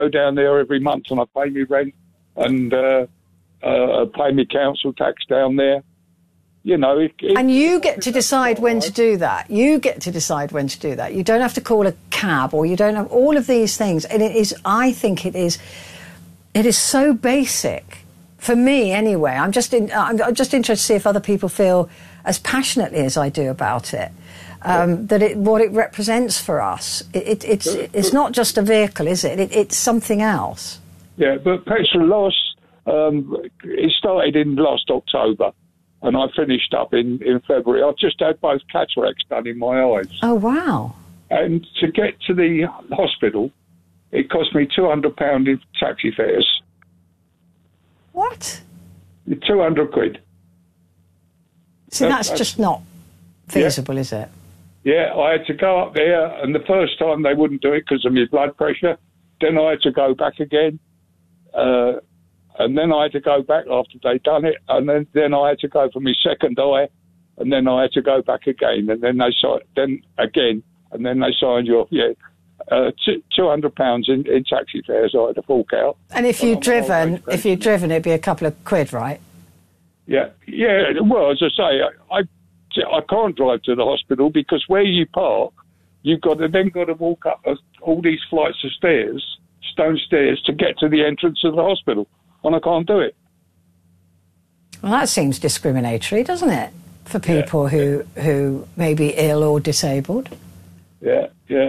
go down there every month and I pay me rent and pay me council tax down there. You know, and you get to decide when to do that. You get to decide when to do that. You don't have to call a cab, or you don't have all of these things. And it is, I think it is so basic for me anyway. I'm just interested to see if other people feel as passionately as I do about it. That what it represents for us. It's not just a vehicle, is it? It's something else. Yeah, but petrol loss. It started in last October. And I finished up in February. I've just had both cataracts done in my eyes. Oh, wow. And to get to the hospital, it cost me £200 in taxi fares. What? 200 quid. See, that's just not feasible, is it? Yeah, I had to go up there, and the first time they wouldn't do it because of my blood pressure. Then I had to go back again. And then I had to go back after they'd done it, and then I had to go for my second eye, and then I had to go back again, and then they signed you off. Yeah, £200 in taxi fares I had to fork out. And if you'd driven, it'd be a couple of quid, right? Yeah. Well, as I say, I can't drive to the hospital because where you park, you've got to walk up all these flights of stairs, stone stairs, to get to the entrance of the hospital. And I can't do it. Well, that seems discriminatory, doesn't it, for people who may be ill or disabled? Yeah.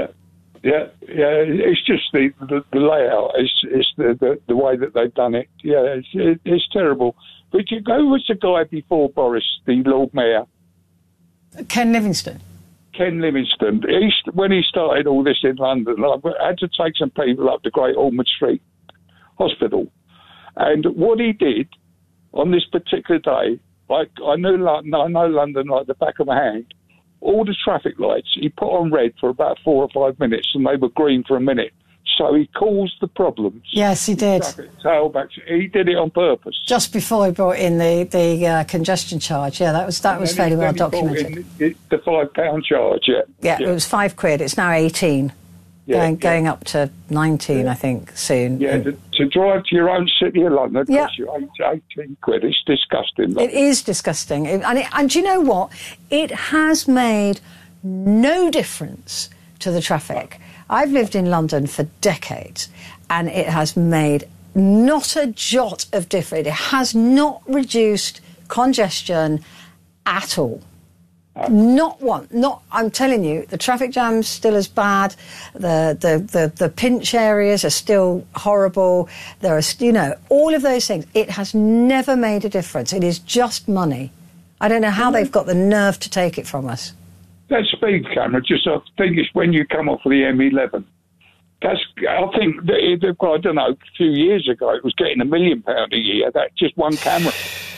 It's just the layout. It's the way that they've done it. Yeah, it's terrible. But you go with the guy before Boris, the Lord Mayor. Ken Livingstone. Ken Livingstone. When he started all this in London, I had to take some people up to Great Ormond Street Hospital. And what he did on this particular day, I know London like the back of my hand. All the traffic lights he put on red for about 4 or 5 minutes, and they were green for a minute. So he caused the problems. Yes, he did. Tailbacks. He did it on purpose. Just before he brought in the congestion charge. Yeah, that was fairly well documented. The £5 charge. Yeah, it was £5. It's now 18. Going up to 19, I think, soon. Yeah, to drive to your own city of London costs you 18 quid. It's disgusting. It is disgusting. And do you know what? It has made no difference to the traffic. I've lived in London for decades, and it has made not a jot of difference. It has not reduced congestion at all. Not one. I'm telling you, the traffic jam's still as bad. The pinch areas are still horrible. There are, all of those things. It has never made a difference. It is just money. I don't know how they've got the nerve to take it from us. That speed camera, I think it's when you come off of the M11. I think, I don't know, a few years ago, it was getting £1 million a year. That's just one camera.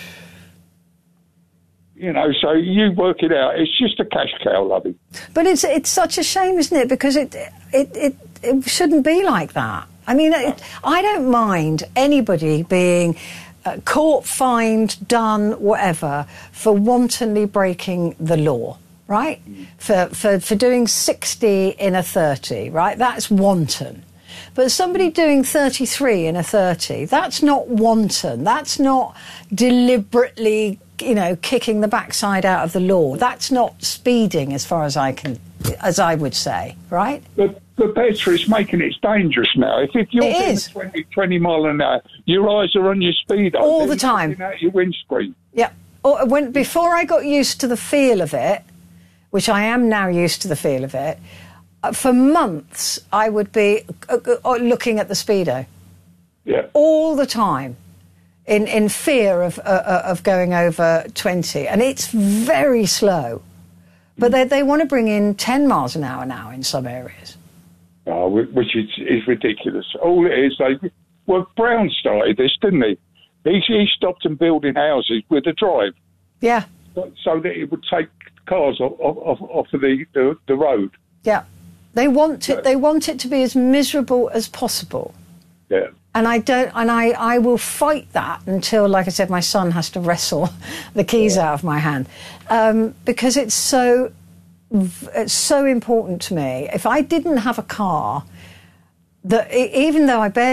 So you work it out. It's just a cash cow, lovey. But it's such a shame, isn't it? Because it shouldn't be like that. I mean, I don't mind anybody being caught, fined, done, whatever, for wantonly breaking the law, right? For doing 60 in a 30, right? That's wanton. But somebody doing 33 in a 30, that's not wanton. That's not deliberately, kicking the backside out of the law. That's not speeding, as far as I would say, right? But Petra, it's making it dangerous now. If you're doing 20 mile an hour, your eyes are on your speedo all the time. Looking at your windscreen. Yeah. Before I got used to the feel of it, which I am now used to the feel of it, for months I would be looking at the speedo. Yeah. All the time. In fear of going over 20. And it's very slow. But they want to bring in 10 miles an hour now in some areas. Which is ridiculous. All it is, Brown started this, didn't he? He stopped them building houses with a drive. Yeah. So that it would take cars off of the road. Yeah. They want it to be as miserable as possible. Yeah. And I will fight that until, like I said, my son has to wrestle the keys out of my hand, because it's so important to me. If I didn't have a car, that even though I barely